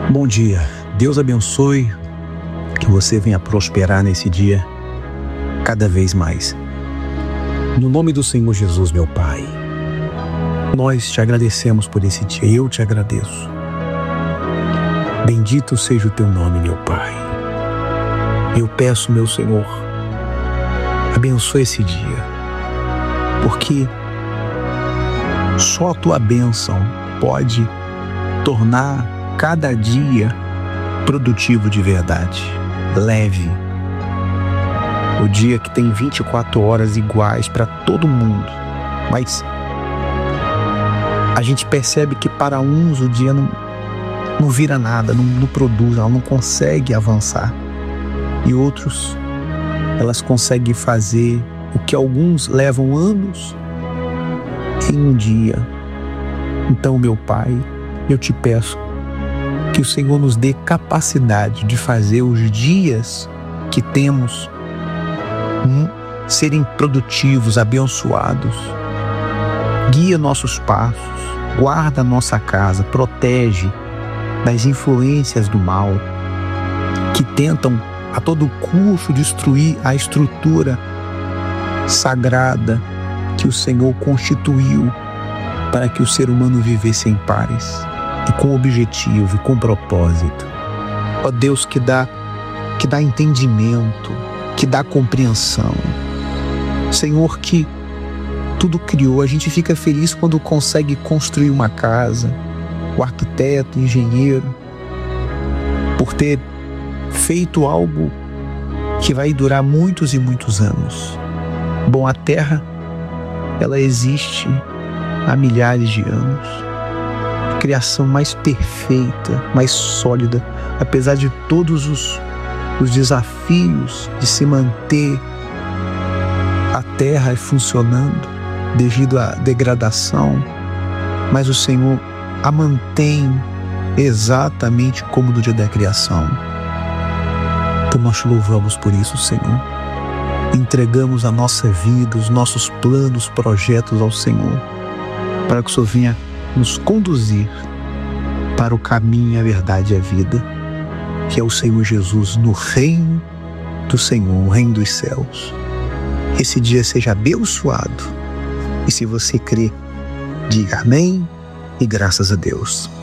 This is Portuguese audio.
Bom dia, Deus abençoe, que você venha prosperar nesse dia cada vez mais. No nome do Senhor Jesus, meu Pai, nós te agradecemos por esse dia, eu te agradeço. Bendito seja o teu nome, meu Pai. Eu peço, meu Senhor, abençoe esse dia, porque só a tua bênção pode tornar cada dia produtivo de verdade, leve. O dia que tem 24 horas iguais para todo mundo, mas a gente percebe que para uns o dia não vira nada, não produz, ela não consegue avançar. E outros, elas conseguem fazer o que alguns levam anos em um dia. Então, meu Pai, eu te peço que o Senhor nos dê capacidade de fazer os dias que temos serem produtivos, abençoados. Guia nossos passos, guarda nossa casa, protege das influências do mal que tentam a todo custo destruir a estrutura sagrada que o Senhor constituiu para que o ser humano vivesse em paz e com objetivo e com propósito. Ó Deus, que dá entendimento, que dá compreensão. Senhor, que tudo criou, a gente fica feliz quando consegue construir uma casa, o arquiteto, engenheiro, por ter feito algo que vai durar muitos e muitos anos. Bom, a Terra, ela existe há milhares de anos. A criação mais perfeita, mais sólida, apesar de todos os desafios de se manter a Terra funcionando devido à degradação, mas o Senhor a mantém exatamente como no dia da criação. Então nós te louvamos por isso, Senhor. Entregamos a nossa vida, os nossos planos, projetos ao Senhor, para que o Senhor venha nos conduzir para o caminho, a verdade e a vida, que é o Senhor Jesus, no reino do Senhor, o reino dos céus. Esse dia seja abençoado. E se você crê, diga amém e graças a Deus.